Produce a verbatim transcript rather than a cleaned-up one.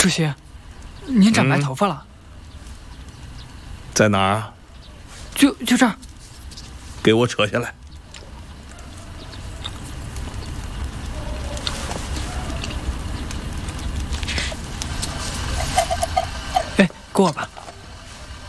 席，您长白头发了？ 在哪儿啊？ 就就这儿。 给我扯下来。 哎，给我吧。